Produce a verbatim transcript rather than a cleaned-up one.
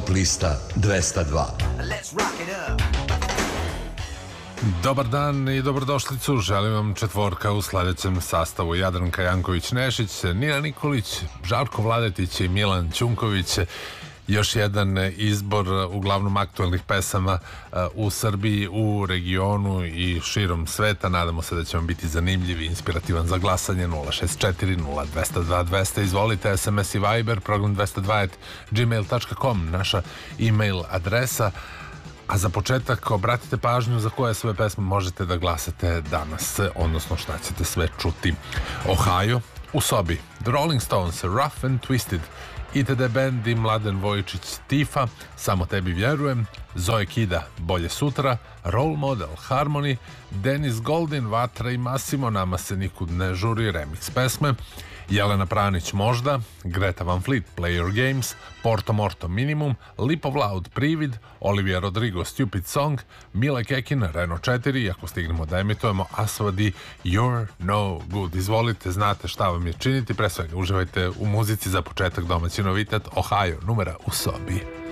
Top lista dvesta dva. Dobar dan i dobrodošlicu. Želim vam četvorka u sledećem sastavu: Jadranka Janković-Nešić, Nina Nikolić, Žarko Vladetić i Milan Ćunković. Još jedan izbor uglavnom aktualnih pesama u Srbiji, u regionu i širom sveta. Nadamo se da će vam biti zanimljiv i inspirativan za glasanje. Nula šest četiri nula dvesta dva dvesta. Izvolite, S M S i Viber, program dvesta dva at gmail dot com, naša e-mail adresa. A za početak obratite pažnju za koje sve pesme možete da glasate danas, odnosno šta ćete sve čuti. Ohio, U sobi, The Rolling Stones, Rough and Twisted, I T D Band i Mladen Vojičić, Tifa, Samo tebi vjerujem, Zoe Kida, Bolje sutra, Role Model, Harmony, Denis Goldin, Vatra i Massimo, Nama se nikud ne žuri, remix pesme, Jelena Pranić, Možda, Greta Van Fleet, Play Your Games, Porto Morto, Minimum, Lipov Loud, Privid, Olivia Rodrigo, Stupid Song, Mile Kekin, Renault četiri, ako stignemo da emitujemo, Aswadi, You're No Good. Izvolite, znate šta vam je činiti, pre svega uživajte u muzici. Za početak domaći novitet, Ohio, numera U sobi.